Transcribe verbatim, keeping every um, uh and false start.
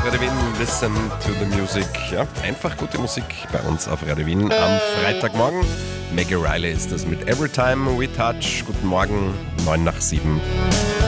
auf Radio Wien. Listen to the music. Ja, einfach gute Musik bei uns auf Radio Wien am Freitagmorgen. Maggie Riley ist das mit Every Time We Touch. Guten Morgen, neun nach sieben.